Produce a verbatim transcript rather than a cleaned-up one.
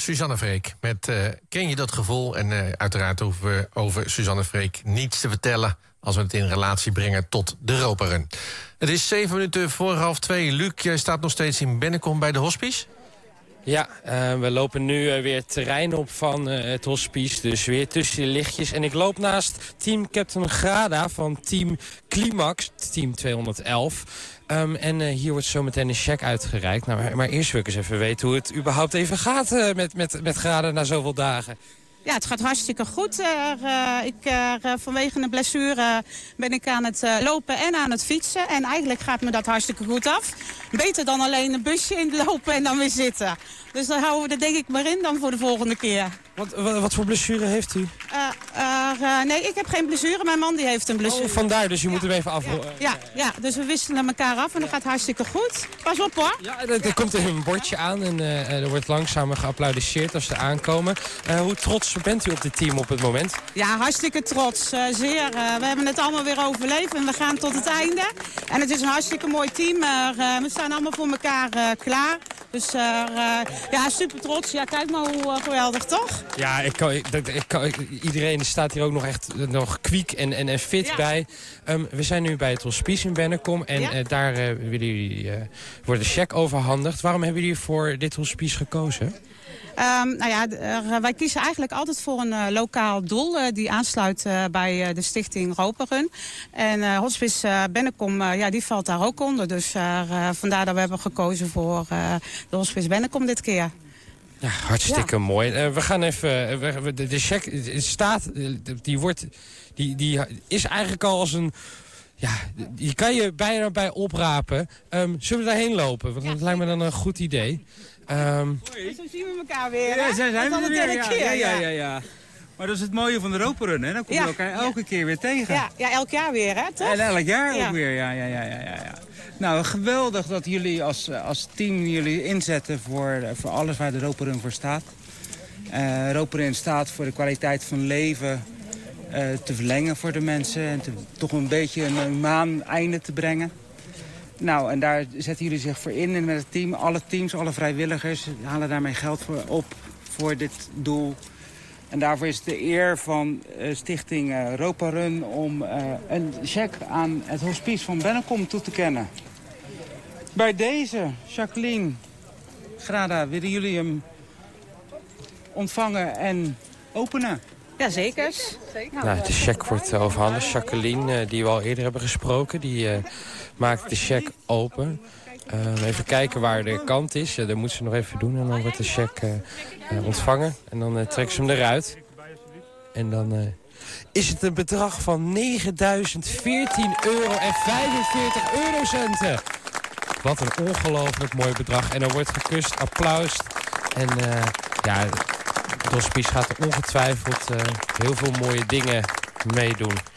Suzanne Freek met uh, Ken je dat gevoel? En uh, uiteraard hoeven we over Suzanne Freek niets te vertellen als we het in relatie brengen tot de Roparun. Het is zeven minuten voor half twee. Luc, jij staat nog steeds in Bennekom bij de hospice? Ja, uh, we lopen nu uh, weer het terrein op van uh, het hospice. Dus weer tussen de lichtjes. En ik loop naast team Captain Grada van team Climax, team tweehonderdelf. Um, en uh, hier wordt zo meteen een cheque uitgereikt. Nou, maar, maar eerst wil ik eens even weten hoe het überhaupt even gaat uh, met, met, met Grada na zoveel dagen. Ja, het gaat hartstikke goed. Uh, uh, ik, uh, vanwege een blessure ben ik aan het uh, lopen en aan het fietsen. En eigenlijk gaat me dat hartstikke goed af. Beter dan alleen een busje inlopen en dan weer zitten. Dus daar houden we er denk ik maar in dan voor de volgende keer. Wat, wat, wat voor blessure heeft u? Uh, uh, uh, nee, ik heb geen blessure. Mijn man die heeft een blessure. Oh, vandaar, dus u ja. moet hem even af. Ja, ja, ja, dus we wisselen elkaar af en dat gaat hartstikke goed. Pas op hoor. Ja, er, er komt er een bordje aan en uh, er wordt langzamer geapplaudisseerd als ze aankomen. Uh, hoe trots bent u op dit team op het moment? Ja, hartstikke trots. Uh, zeer. Uh, we hebben het allemaal weer overleefd en we gaan tot het einde. En het is een hartstikke mooi team. Uh, we staan allemaal voor elkaar uh, klaar. Dus uh, uh, ja, super trots. Ja, kijk maar hoe uh, geweldig, toch? Ja, ik kan, ik, ik kan, ik, iedereen staat hier ook nog echt nog kwiek en, en, en fit ja. bij. Um, we zijn nu bij het hospice in Bennekom en ja. uh, daar uh, willen jullie, uh, wordt een cheque overhandigd. Waarom hebben jullie voor dit hospice gekozen? Um, nou ja, uh, wij kiezen eigenlijk altijd voor een uh, lokaal doel uh, die aansluit uh, bij uh, de stichting Roparun. En uh, Hospice uh, Bennekom, uh, ja, die valt daar ook onder. Dus uh, uh, vandaar dat we hebben gekozen voor uh, de Hospice Bennekom dit keer. Ja, hartstikke ja. mooi. Uh, we gaan even... Uh, we, de, de cheque staat... Die, wordt, die, die is eigenlijk al als een... Ja, die kan je bijna bij oprapen. Um, zullen we daarheen lopen? Want dat ja, lijkt me dan een goed idee. Um, Zo zien we elkaar weer. Ja, zijn, zijn we weer. Ja, keer, ja, ja, ja, ja. Maar dat is het mooie van de Roparun, hè? Dan kom je ja, elkaar elke ja. keer weer tegen. Ja, ja, elk jaar weer, hè? Toch? En elk jaar ja. ook weer, ja, ja, ja, ja, ja. Nou, geweldig dat jullie als, als team jullie inzetten voor, voor alles waar de Roparun voor staat. Uh, Roparun staat voor de kwaliteit van leven uh, te verlengen voor de mensen en te, toch een beetje een humaan einde te brengen. Nou, en daar zetten jullie zich voor in en met het team. Alle teams, alle vrijwilligers halen daarmee geld voor op voor dit doel. En daarvoor is het de eer van uh, stichting uh, Roparun om uh, een cheque aan het hospice van Bennekom toe te kennen. Bij deze, Jacqueline Grada, willen jullie hem ontvangen en openen? Ja, zeker. Nou, de cheque wordt overhandigd. Jacqueline, uh, die we al eerder hebben gesproken, die uh, maakt de cheque open. Uh, even kijken waar de kant is. Uh, dat moet ze nog even doen en dan wordt de cheque uh, uh, ontvangen. En dan uh, trekken ze hem eruit. En dan uh, is het een bedrag van negenduizend veertien euro en vijfenveertig eurocenten. Wat een ongelooflijk mooi bedrag. En er wordt gekust, applaus. En uh, ja, het hospice gaat er ongetwijfeld uh, heel veel mooie dingen meedoen.